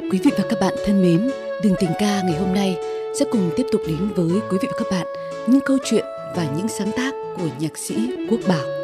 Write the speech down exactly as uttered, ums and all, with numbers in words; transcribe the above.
Quý vị và các bạn thân mến, Đường Tình Ca ngày hôm nay sẽ cùng tiếp tục đến với quý vị và các bạn những câu chuyện và những sáng tác của nhạc sĩ Quốc Bảo.